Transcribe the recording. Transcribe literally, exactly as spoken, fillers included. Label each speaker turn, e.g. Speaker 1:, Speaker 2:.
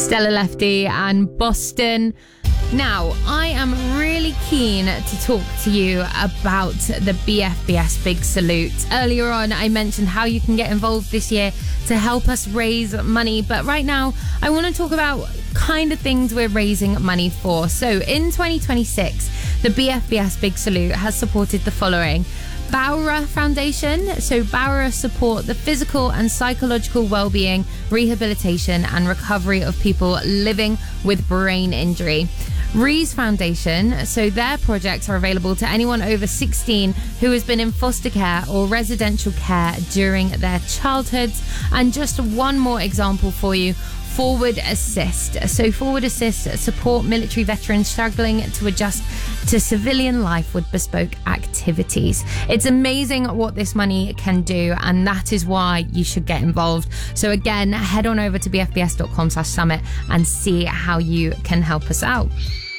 Speaker 1: Stella Lefty and Boston. Now, I am really keen to talk to you about the B F B S Big Salute. Earlier on, I mentioned how you can get involved this year to help us raise money, but right now, I want to talk about kind of things we're raising money for. So, in twenty twenty-six, the B F B S Big Salute has supported the following. Bowra Foundation. So Bowra support the physical and psychological well-being, rehabilitation and recovery of people living with brain injury. Rees Foundation, so their projects are available to anyone over sixteen who has been in foster care or residential care during their childhoods. And just one more example for you. Forward Assist. So Forward Assist support military veterans struggling to adjust to civilian life with bespoke activities. It's amazing what this money can do, and that is why you should get involved. So again, head on over to b f b s dot com slash summit and see how you can help us out.